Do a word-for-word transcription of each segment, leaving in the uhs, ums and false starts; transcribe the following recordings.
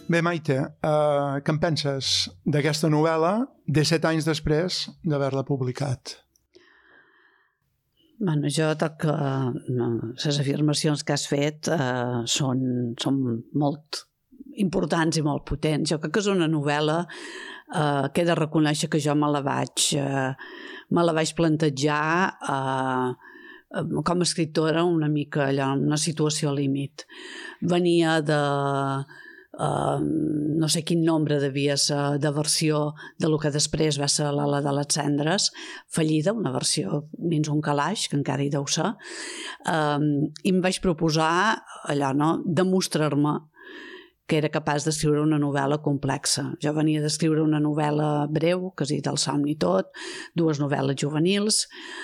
Bé, Maite, uh, què en penses d'aquesta novel·la disset anys després d'haver-la publicat? Bueno, jo crec que no, les afirmacions que has fet uh, són, són molt importants i molt potents. Jo crec que és una novel·la uh, que he de reconèixer que jo me la vaig, uh, me la vaig plantejar uh, com a escriptora una mica allà, en una situació límit. Venia de... Uh, no sé quin nombre devia ser de versió de lo que després va ser l'Ala de les Cendres, fallida, una versió dins un calaix, que encara hi deu ser, uh, i em vaig proposar allò, no?, demostrar-me que era capaç d'escriure una novel·la complexa. Jo venia d'escriure una novel·la breu, quasi del somni tot, dues novel·les juvenils,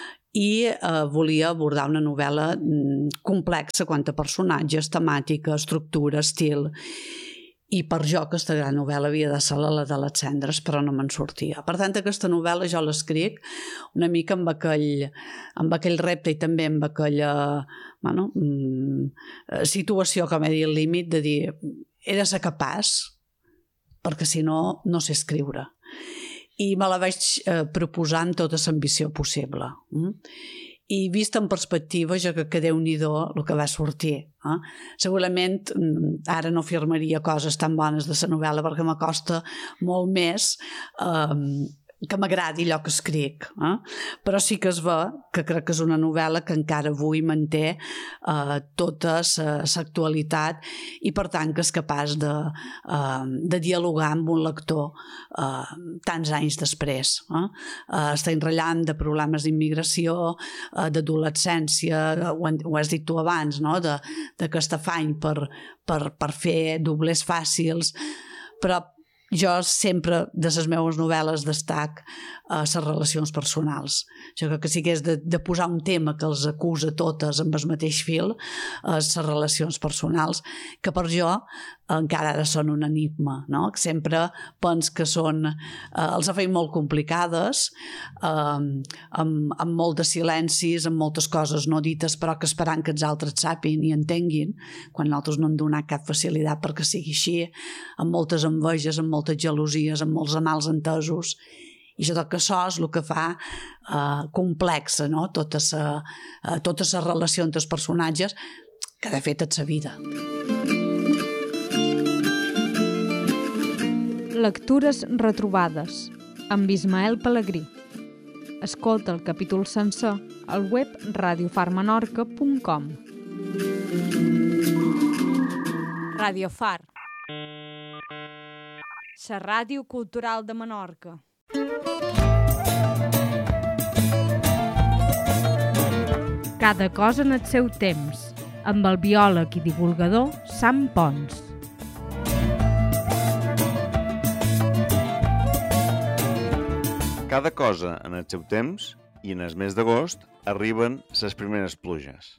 i eh, volia abordar una novel·la complexa quant a personatges, temàtica, estructura, estil. I per jo aquesta gran novel·la havia de ser la de les Cendres, però no me'n sortia. Per tant, aquesta novel·la jo l'escric una mica amb aquell, amb aquell repte i també amb aquella bueno, situació, com he dit, al límit, de dir, he de ser capaç, perquè si no, no sé escriure. I me la vaig eh, proposar amb tota l'ambició possible. Mm? I vist en perspectiva, jo crec que Déu-n'hi-do el que va sortir. Eh? Segurament ara no afirmaria coses tan bones de la novel·la perquè m'acosta molt més eh, que m'agradi allò que escric. Eh? Però sí que es ve que crec que és una novel·la que encara avui manté eh, tota l'actualitat i per tant que és capaç de, eh, de dialogar amb un lector eh, tants anys després. Eh? Eh, està enratllant de problemes d'immigració, eh, d'adolescència, ho, ho has dit tu abans, no? de, de aquest afany per, per, per fer doblers fàcils, però jo sempre de les meves novel·les destac a les relacions personals. Jo crec que si hagués de, de posar un tema que els acusa totes amb el mateix fil, les relacions personals, que per jo encara ara són un enigma, no? Que sempre pens que són, eh, els ha fet molt complicades, eh, amb, amb molt de silencis, amb moltes coses no dites, però que esperant que els altres sàpiguen i entenguin, quan nosaltres no hem donat cap facilitat perquè sigui així, amb moltes enveges, amb moltes gelosies, amb molts mals entesos. I jo crec que això és el que fa eh, complexa, no? Tota sa, eh, totes les relacions dels personatges, que de fet és la vida. Lectures retrobades amb Ismael Pelegrí. Escolta el capítol sencer al web radio far menorca punt com. Radio Far, la ràdio cultural de Menorca. Cada cosa en el seu temps, amb el biòleg i divulgador Sam Pons. Cada cosa en el seu temps i en el mes d'agost arriben les primeres pluges.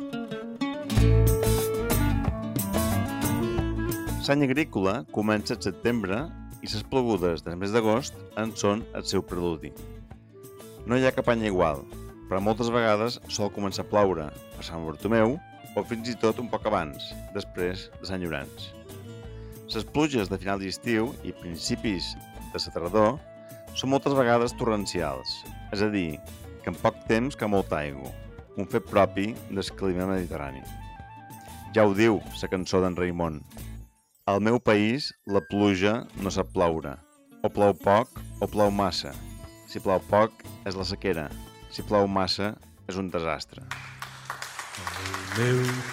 L'any agrícola comença al setembre i les plogudes del mes d'agost en són el seu preludi. No hi ha cap any igual, però moltes vegades sol començar a ploure a Sant Bartomeu o fins i tot un poc abans, després de Sant Llorenç. Les pluges de final d'estiu i principis de la tardor són moltes vegades torrencials, és a dir, que en poc temps cau molta aigua, un fet propi del clima mediterrani. Ja ho diu la cançó d'en Raimon. Al meu país la pluja no sap ploure. O plou poc o plou massa. Si plou poc és la sequera. Si plou massa és un desastre. El meu